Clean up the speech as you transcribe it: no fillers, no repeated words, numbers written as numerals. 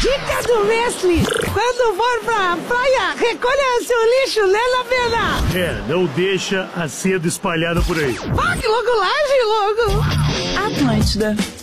Dica do mestre: quando for pra praia, recolha seu lixo, né, Lavena? Não deixa a seda espalhada por aí. Ah, que louco, logo! Atlântida.